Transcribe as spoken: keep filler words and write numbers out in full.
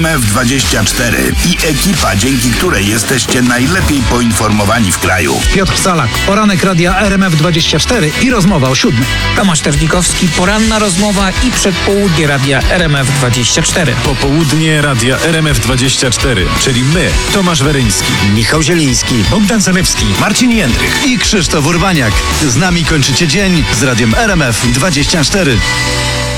M F dwadzieścia cztery i ekipa, dzięki której jesteście najlepiej poinformowani w kraju. Piotr Salak, poranek radia R M F dwadzieścia cztery i rozmowa o siódmej. Tomasz Tewnikowski, poranna rozmowa i przedpołudnie radia R M F dwadzieścia cztery. Popołudnie radia R M F dwadzieścia cztery, czyli my, Tomasz Weryński, Michał Zieliński, Bogdan Zalewski, Marcin Jędrych. i Krzysztof Urbaniak. Z nami kończycie dzień z radiem R M F dwadzieścia cztery.